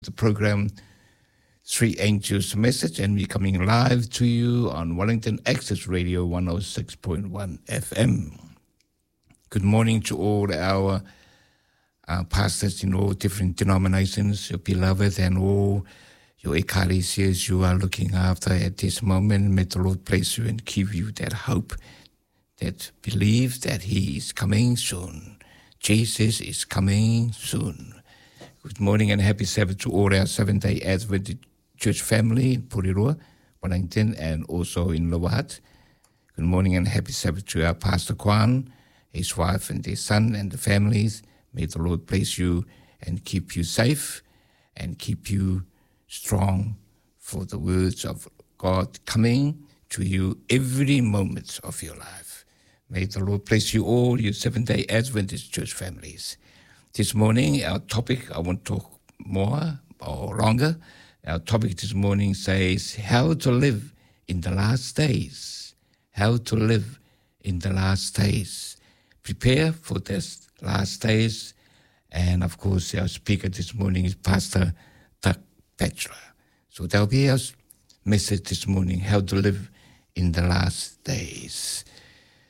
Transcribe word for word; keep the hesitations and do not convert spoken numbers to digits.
the program Three Angels Message, and we're coming live to you on Wellington Access Radio one oh six point one F M. Good morning to all our uh, pastors in all different denominations, your beloved, and all your ecclesias you are looking after at this moment. May the Lord bless you and give you that hope, that belief that He is coming soon. Jesus is coming soon. Good morning and happy Sabbath to all our Seventh-day Adventist Church family in Porirua, Wellington, and also in Lower Hutt. Good morning and happy Sabbath to our Pastor Kwan, his wife and their son and the families. May the Lord bless you and keep you safe and keep you strong for the words of God coming to you every moment of your life. May the Lord bless you all, your Seventh-day Adventist Church families. This morning, our topic, I want to talk more or longer. Our topic this morning says, how to live in the last days. How to live in the last days. Prepare for this last days. And of course, our speaker this morning is Pastor Doug Batchelor. So that'll be our message this morning, how to live in the last days.